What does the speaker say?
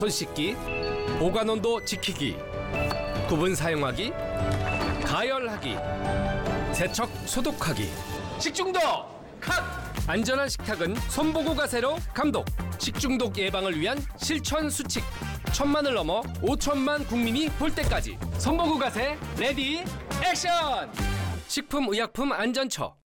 손 씻기, 보관 온도 지키기, 구분 사용하기, 가열하기, 세척 소독하기. 식중독 컷! 안전한 식탁은 손보고 가세로 감독. 식중독 예방을 위한 실천 수칙. 1,000만을 넘어 5천만 국민이 볼 때까지. 손보고 가세 레디 액션! 식품의약품안전처.